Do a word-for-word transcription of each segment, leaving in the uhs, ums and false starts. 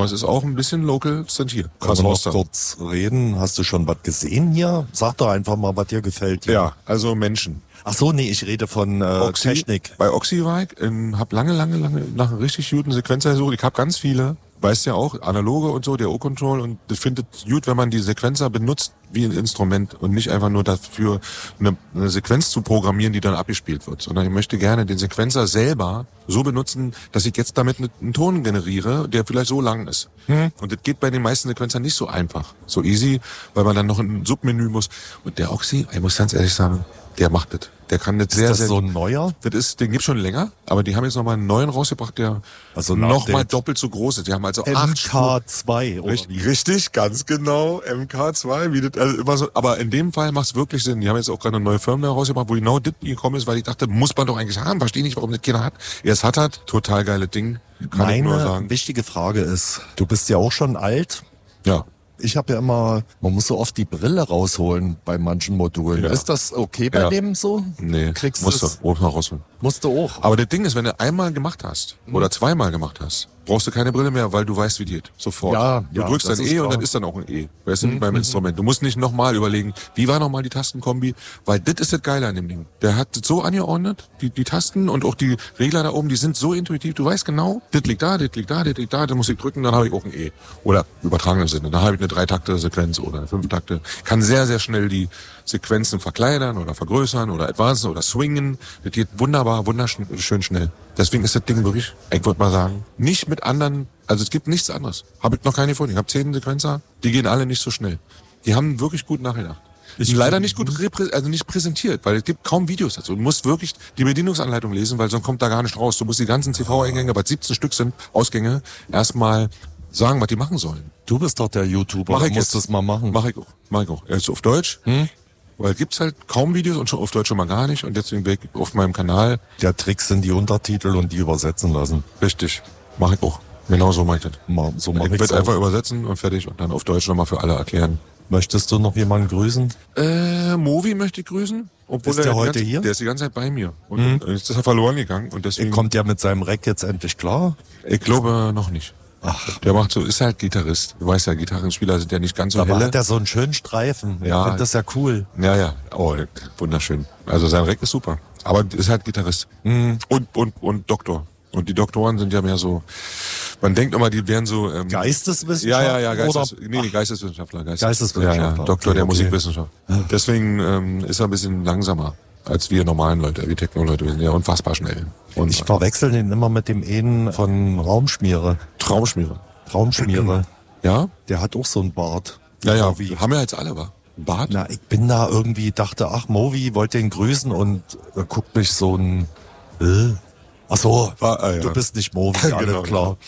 es ist auch ein bisschen local sind hier. Kannst du noch kurz reden? Hast du schon was gesehen hier? Sag doch einfach mal, was dir gefällt hier. Ja, also Menschen. Ach so, nee, ich rede von äh, Oxy, Technik. Bei Oxy war ich, ähm, hab lange, lange, lange nach einem richtig guten Sequenzer gesucht. Ich hab ganz viele, weißt ja auch, analoge und so, der O-Control, und ich finde es gut, wenn man die Sequenzer benutzt wie ein Instrument und nicht einfach nur dafür eine, eine Sequenz zu programmieren, die dann abgespielt wird, sondern ich möchte gerne den Sequenzer selber so benutzen, dass ich jetzt damit einen Ton generiere, der vielleicht so lang ist. Hm. Und das geht bei den meisten Sequenzern nicht so einfach, so easy, weil man dann noch ein Submenü muss. Und der Oxy, ich muss ganz ehrlich sagen, der macht das. Der kann das sehr, sehr... Ist das sehr, so ein neuer? Das ist, den gibt's schon länger, aber die haben jetzt nochmal einen neuen rausgebracht, der also nochmal doppelt so groß ist. Die haben also M K zwei, oder richtig, richtig, ganz genau, M K zwei, wie das, also immer so, aber in dem Fall macht's wirklich Sinn. Die haben jetzt auch gerade eine neue Firma rausgebracht, wo genau das gekommen ist, weil ich dachte, muss man doch eigentlich haben, verstehe nicht, warum das keiner hat. Erst hat er, total geile Ding, kann Meine ich nur sagen. wichtige Frage ist, du bist ja auch schon alt. Ja. Ich habe ja immer, man muss so oft die Brille rausholen bei manchen Modulen. Ja. Ist das okay bei ja. dem so? Nee, kriegst musst du auch noch rausholen. Musst du auch. Aber das Ding ist, wenn du einmal gemacht hast mhm. oder zweimal gemacht hast, brauchst du keine Brille mehr, weil du weißt, wie die geht. Sofort. Ja, du ja, drückst ein E und dann ist dann auch ein E. Weißt du, mhm. wie beim Instrument. Du musst nicht nochmal überlegen, wie war nochmal die Tastenkombi, weil das ist das Geile an dem Ding. Der hat das so angeordnet, die, die Tasten und auch die Regler da oben, die sind so intuitiv. Du weißt genau, das liegt da, das liegt da, das liegt da, dann muss ich drücken, dann habe ich auch ein E. Oder übertragenen Sinne. Dann habe ich eine Dreitakte-Sequenz oder eine Fünftakte. Kann sehr, sehr schnell die Sequenzen verkleinern oder vergrößern oder advancen oder swingen. Das geht wunderbar, wunderschön schnell. Deswegen ist das Ding wirklich, ich würde mal sagen, nicht mit anderen, also es gibt nichts anderes. Habe ich noch keine gefunden. Ich habe zehn Sequenzer, die gehen alle nicht so schnell. Die haben wirklich gut nachgedacht. Ich leider nicht gut reprä- also nicht präsentiert, weil es gibt kaum Videos dazu. Du musst wirklich die Bedienungsanleitung lesen, weil sonst kommt da gar nicht raus. Du musst die ganzen C V-Eingänge, was siebzehn Stück sind, Ausgänge, erstmal sagen, was die machen sollen. Du bist doch der YouTuber, Mach ich du musst jetzt. das mal machen. Mach ich auch. Mach ich auch. Jetzt auf Deutsch. Hm? Weil gibt's halt kaum Videos und schon auf Deutsch schon mal gar nicht. Und deswegen bin ich auf meinem Kanal. Der Trick sind die Untertitel und die übersetzen lassen. Richtig. Mach ich auch. Genau so mach ich das. Mal, so mach ich ich's werde auch. einfach übersetzen und fertig und dann auf Deutsch nochmal für alle erklären. Möchtest du noch jemanden grüßen? Äh, Movi möchte ich grüßen. Obwohl ist der, der heute ganze, hier? Der ist die ganze Zeit bei mir. Und mhm. jetzt ist er verloren gegangen. Und deswegen. Kommt der mit seinem Rack jetzt endlich klar? Ich glaube noch nicht. Ach. Der macht so, ist halt Gitarrist. Du weißt ja, Gitarrenspieler sind ja nicht ganz so Aber helle. hat der so einen schönen Streifen. Ich ja. finde das ja cool. Ja, ja. Oh, wunderschön. Also sein Rack ist super. Aber ist halt Gitarrist. Mhm. Und, und, und Doktor. Und die Doktoren sind ja mehr so, man denkt immer, die wären so... Ähm, Geisteswissenschaftler? Ja, ja, ja, Geistes, oder? nee, die Geisteswissenschaftler. Geistes, Geisteswissenschaftler. Ja, ja, Doktor okay, der okay. Musikwissenschaft. Ja. Deswegen ähm, ist er ein bisschen langsamer als wir normalen Leute, wir Techno-Leute. Wir sind ja unfassbar schnell. Und ich verwechsel den immer mit dem Eden von Raumschmiere. Traumschmiere. Traumschmiere. Ja? Der hat auch so einen Bart. Ja, ja, Movi. haben wir jetzt alle, wa? Bart? Na, ich bin da irgendwie, dachte, ach, Movi wollte ihn grüßen und da guckt mich so ein, äh, ach so, ah, ah, ja. Du bist nicht Movi, alles genau, klar.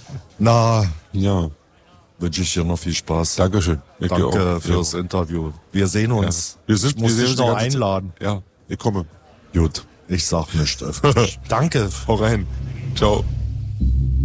Na, ja. Wünsche ich dir noch viel Spaß. Dankeschön. Ich Danke dir auch. fürs ja. Interview. Wir sehen uns. Ja. Wir sind, ich muss wir dich sehen noch uns die ganze einladen. Zeit. Ja, ich komme. Gut, ich sag nichts. Danke. Hau rein. Ciao.